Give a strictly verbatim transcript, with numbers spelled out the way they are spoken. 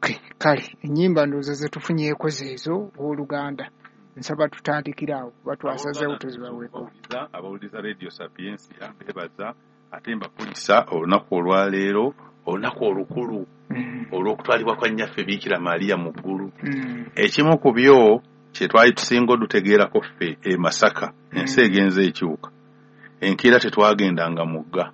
Okay, kale ennyimba ndowooza ze tufunyeeko zeezo b'Oluganda nsaba tutandikira awo batwasazeewo tuzibaweeko. Abawuliriza Radio Sapiensi mbeebaza ate mbapulisa olunaku olwaleero olunaku olukulu olw'okutwalibwa kwa nnyaffe Biikira Maaliya mu ggulu. Ekimu ku byo kye twali tusinga odutegeerako ffe e Masaka ensi egenze ekyuka enkeera tetwagendanga mugga